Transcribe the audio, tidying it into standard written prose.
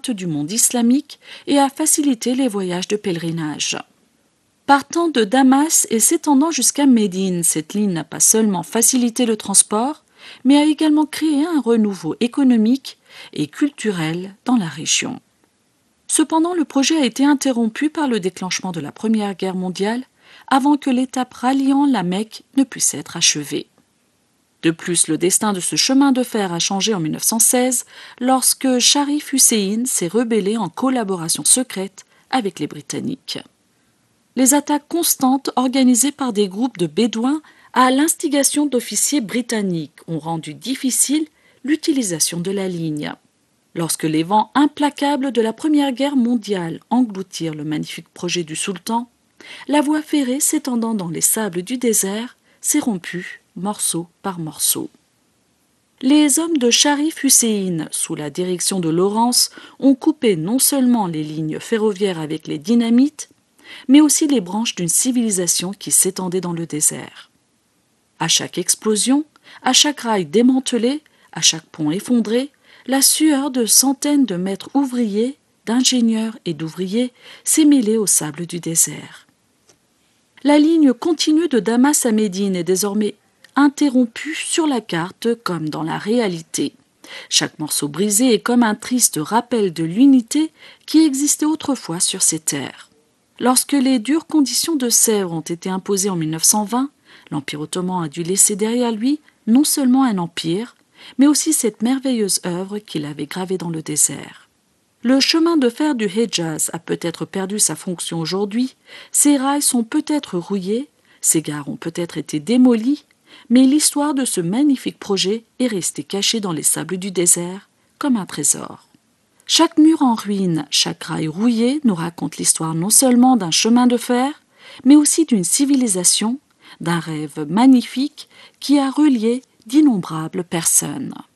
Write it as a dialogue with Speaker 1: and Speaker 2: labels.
Speaker 1: pointe du monde islamique et a facilité les voyages de pèlerinage. Partant de Damas et s'étendant jusqu'à Médine, cette ligne n'a pas seulement facilité le transport, mais a également créé un renouveau économique et culturel dans la région. Cependant, le projet a été interrompu par le déclenchement de la Première Guerre mondiale avant que l'étape ralliant la Mecque ne puisse être achevée. De plus, le destin de ce chemin de fer a changé en 1916 lorsque Sharif Hussein s'est rebellé en collaboration secrète avec les Britanniques. Les attaques constantes organisées par des groupes de Bédouins à l'instigation d'officiers britanniques ont rendu difficile l'utilisation de la ligne. Lorsque les vents implacables de la Première Guerre mondiale engloutirent le magnifique projet du sultan, la voie ferrée s'étendant dans les sables du désert s'est rompue morceau par morceau. Les hommes de Sharif Hussein, sous la direction de Lawrence, ont coupé non seulement les lignes ferroviaires avec les dynamites, mais aussi les branches d'une civilisation qui s'étendait dans le désert. À chaque explosion, à chaque rail démantelé, à chaque pont effondré, la sueur de centaines de maîtres ouvriers, d'ingénieurs et d'ouvriers s'est mêlée au sable du désert. La ligne continue de Damas à Médine est désormais interrompue sur la carte comme dans la réalité. Chaque morceau brisé est comme un triste rappel de l'unité qui existait autrefois sur ces terres. Lorsque les dures conditions de Sèvres ont été imposées en 1920, l'Empire ottoman a dû laisser derrière lui non seulement un empire, mais aussi cette merveilleuse œuvre qu'il avait gravée dans le désert. Le chemin de fer du Hedjaz a peut-être perdu sa fonction aujourd'hui, ses rails sont peut-être rouillés, ses gares ont peut-être été démolies, mais l'histoire de ce magnifique projet est restée cachée dans les sables du désert comme un trésor. Chaque mur en ruine, chaque rail rouillé nous raconte l'histoire non seulement d'un chemin de fer, mais aussi d'une civilisation, d'un rêve magnifique qui a relié d'innombrables personnes.